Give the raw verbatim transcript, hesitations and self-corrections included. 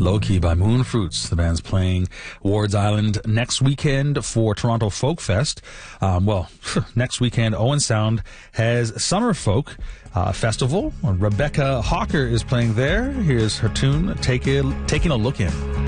Low Key by Moon Fruits. The band's playing Wards Island next weekend for Toronto Folk Fest. Um, well, next weekend, Owen Sound has Summer Folk uh, Festival. Rebecca Hawker is playing there. Here's her tune, Take a, Taking a Look In.